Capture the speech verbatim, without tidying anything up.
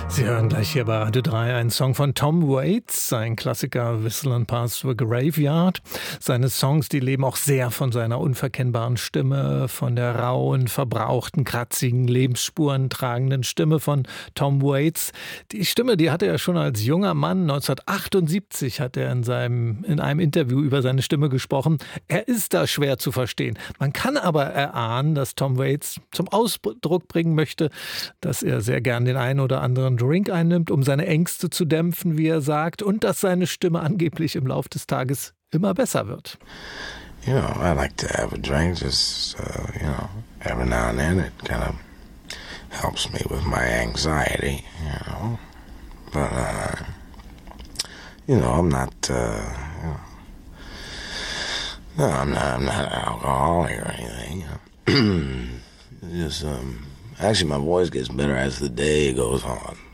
Sie hören gleich hier bei Radio drei einen Song von Tom Waits, sein Klassiker Whistle and Pass Through a Graveyard. Seine Songs, die leben auch sehr von seiner unverkennbaren Stimme, von der rauen, verbrauchten, kratzigen, Lebensspuren tragenden Stimme von Tom Waits. Die Stimme, die hatte er schon als junger Mann. neunzehnhundertachtundsiebzig hat er in, seinem, in einem Interview über seine Stimme gesprochen. Er ist da schwer zu verstehen. Man kann aber erahnen, dass Tom Waits zum Ausdruck bringen möchte, dass er sehr gern den einen oder anderen Drink einnimmt, um seine Ängste zu dämpfen, wie er sagt, und dass seine Stimme angeblich im Laufe des Tages immer besser wird. You know, I like to have a drink just, uh, you know, every now and then. It kind of helps me with my anxiety, you know. But, uh, you know, I'm not, uh, you know, no, I'm not, I'm not an alcoholic or anything. You know. Just, um, actually, my voice gets better as the day goes on.